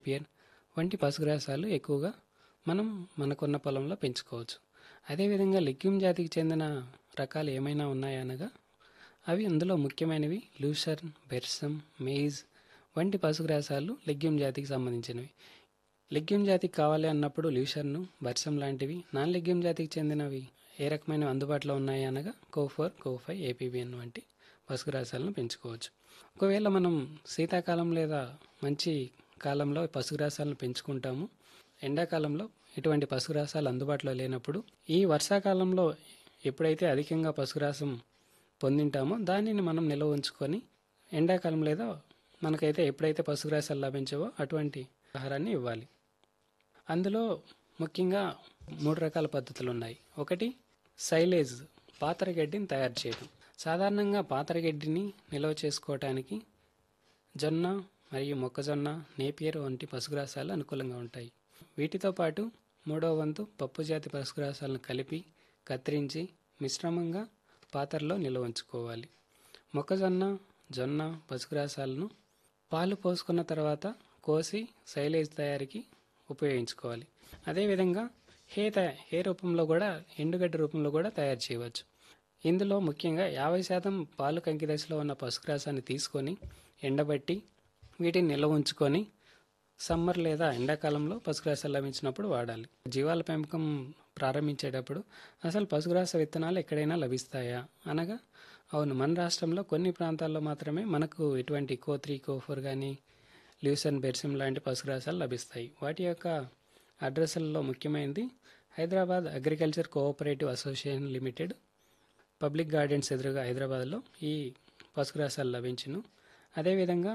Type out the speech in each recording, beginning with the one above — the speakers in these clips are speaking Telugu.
పియర్ వంటి పశుగ్రాసాలు ఎక్కువగా మనం మనకున్న పొలంలో పెంచుకోవచ్చు. అదేవిధంగా లెగ్యూమ్ జాతికి చెందిన రకాలు ఏమైనా ఉన్నాయనగా అవి అందులో ముఖ్యమైనవి లూసర్న్, బెర్సమ్, మెయిజ్ వంటి పశుగ్రాసాలు లెగ్యూమ్ జాతికి సంబంధించినవి. లెగ్యూమ్ జాతికి కావాలి అన్నప్పుడు ల్యూషర్ను, బర్సమ్ లాంటివి. నాన్ లెగ్యూమ్ జాతికి చెందినవి ఏ రకమైన అందుబాటులో ఉన్నాయి అనగా కో4, కో5, ఏపీబిఎన్ వంటి పశుగ్రాసాలను పెంచుకోవచ్చు. ఒకవేళ మనం శీతాకాలం లేదా మంచి కాలంలో పశుగ్రాసాలను పెంచుకుంటాము, ఎండాకాలంలో ఇటువంటి పశుగ్రాసాలు అందుబాటులో లేనప్పుడు ఈ వర్షాకాలంలో ఎప్పుడైతే అధికంగా పశుగ్రాసం పొందింటామో దానిని మనం నిల్వ ఉంచుకొని ఎండాకాలం లేదా మనకైతే ఎప్పుడైతే పశుగ్రాసాలు లభించవో అటువంటి ఆహారాన్ని ఇవ్వాలి. అందులో ముఖ్యంగా 3 రకాల పద్ధతులు ఉన్నాయి. ఒకటి సైలేజ్, పాతరగడ్డిని తయారు చేయడం. సాధారణంగా పాతరగడ్డిని నిల్వ చేసుకోవటానికి జొన్న మరియు మొక్కజొన్న, నేపియర్ వంటి పశుగ్రాసాలు అనుకూలంగా ఉంటాయి. వీటితో పాటు 3వ వంతు పప్పు జాతి పశుగ్రాసాలను కలిపి కత్తిరించి మిశ్రమంగా పాత్రలో నిల్వ ఉంచుకోవాలి. మొక్కజొన్న, జొన్న పశుగ్రాసాలను పాలు పోసుకున్న తర్వాత కోసి సైలేజ్ తయారీకి ఉపయోగించుకోవాలి. అదేవిధంగా హే రూపంలో కూడా, ఎండుగడ్డి రూపంలో కూడా తయారు చేయవచ్చు. ఇందులో ముఖ్యంగా 50% పాలు కంకి దశలో ఉన్న పశుగ్రాసాన్ని తీసుకొని ఎండబెట్టి వీటిని నిల్వ ఉంచుకొని సమ్మర్ లేదా ఎండాకాలంలో పశుగ్రాసాలు లభించినప్పుడు వాడాలి. జీవాల పెంపకం ప్రారంభించేటప్పుడు అసలు పశుగ్రాస విత్తనాలు ఎక్కడైనా లభిస్తాయా అనగా అవును, మన రాష్ట్రంలో కొన్ని ప్రాంతాల్లో మాత్రమే మనకు ఇటువంటి కో3, కో4 కానీ ల్యూసర్న్, బెర్సిమ్ లాంటి పశుగ్రాసాలు లభిస్తాయి. వాటి యొక్క అడ్రస్లలో ముఖ్యమైనది Hyderabad agriculture cooperative association limited, public gardens ఎదురుగా హైదరాబాద్లో ఈ పశుగ్రాసాలు లభించును. అదేవిధంగా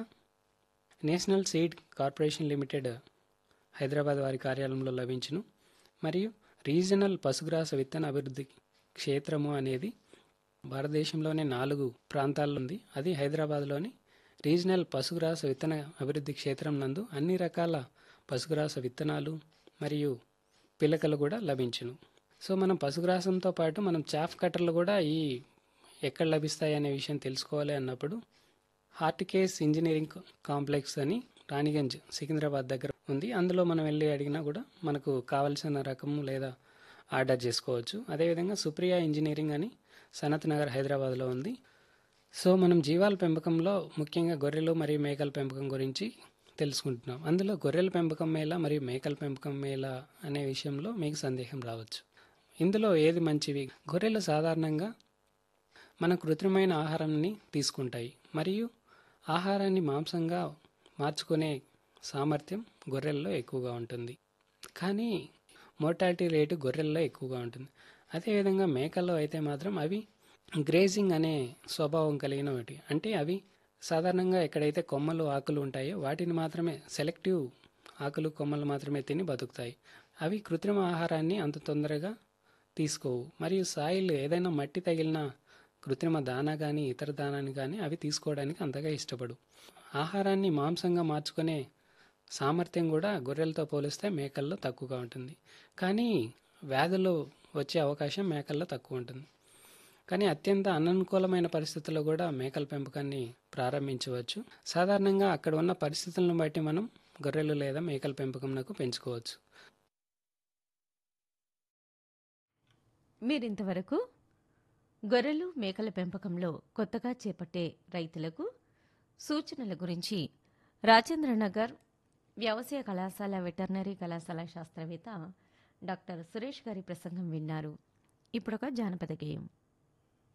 national seed corporation limited Hyderabad వారి కార్యాలయంలో లభించును. మరియు రీజనల్ పశుగ్రాస విత్తన అభివృద్ధి క్షేత్రము అనేది భారతదేశంలోనే 4 ప్రాంతాల్లో ఉంది. అది హైదరాబాద్లోని రీజనల్ పశుగ్రాస విత్తన అభివృద్ధి క్షేత్రం నందు అన్ని రకాల పశుగ్రాస విత్తనాలు మరియు పిలకలు కూడా లభించును. సో మనం పశుగ్రాసంతో పాటు మనం చాఫ్ కట్టర్లు కూడా ఎక్కడ లభిస్తాయి అనే విషయం తెలుసుకోవాలి అన్నప్పుడు హార్టికేస్ ఇంజనీరింగ్ కాంప్లెక్స్ అని రాణిగంజ్, సికింద్రాబాద్ దగ్గర ఉంది. అందులో మనం వెళ్ళి అడిగినా కూడా మనకు కావలసిన రకము లేదా ఆర్డర్ చేసుకోవచ్చు. అదేవిధంగా సుప్రియా ఇంజనీరింగ్ అని సనత్ నగర్ హైదరాబాద్లో ఉంది. సో మనం జీవాల పెంపకంలో ముఖ్యంగా గొర్రెలు మరియు మేకల పెంపకం గురించి తెలుసుకుంటున్నాం. అందులో గొర్రెల పెంపకం మేలా మరియు మేకల పెంపకం మేలా అనే విషయంలో మీకు సందేహం రావచ్చు. ఇందులో ఏది మంచివి? గొర్రెలు సాధారణంగా మన కృత్రిమైన ఆహారాన్ని తీసుకుంటాయి మరియు ఆహారాన్ని మాంసంగా మార్చుకునే సామర్థ్యం గొర్రెల్లో ఎక్కువగా ఉంటుంది. కానీ మోర్టాలిటీ రేటు గొర్రెల్లో ఎక్కువగా ఉంటుంది. అదేవిధంగా మేకల్లో అయితే మాత్రం అవి గ్రేజింగ్ అనే స్వభావం కలిగిన వాటి, అంటే అవి సాధారణంగా ఎక్కడైతే కొమ్మలు, ఆకులు ఉంటాయో వాటిని మాత్రమే, సెలెక్టివ్ ఆకులు, కొమ్మలు మాత్రమే తిని బతుకుతాయి. అవి కృత్రిమ ఆహారాన్ని అంత తొందరగా తీసుకోవు. మరియు సాయిల్ ఏదైనా మట్టి తగిలిన కృత్రిమ దానా కానీ ఇతర దానాన్ని కానీ అవి తీసుకోవడానికి అంతగా ఇష్టపడు. ఆహారాన్ని మాంసంగా మార్చుకునే సామర్థ్యం కూడా గొర్రెలతో పోలిస్తే మేకల్లో తక్కువగా ఉంటుంది. కానీ వ్యాధులు వచ్చే అవకాశం మేకల్లో తక్కువ ఉంటుంది. కానీ అత్యంత అననుకూలమైన పరిస్థితుల్లో కూడా మేకల పెంపకాన్ని ప్రారంభించవచ్చు. సాధారణంగా అక్కడ ఉన్న పరిస్థితులను బట్టి మనం గొర్రెలు లేదా మేకల పెంపకంకు పెంచుకోవచ్చు. మీరింతవరకు గొర్రెలు, మేకల పెంపకంలో కొత్తగా చేపట్టే రైతులకు సూచనల గురించి రాజేంద్రనగర్ వ్యవసాయ కళాశాల వెటర్నరీ కళాశాల శాస్త్రవేత్త డాక్టర్ సురేష్ గారి ప్రసంగం విన్నారు. ఇప్పుడొక జానపద గేయం.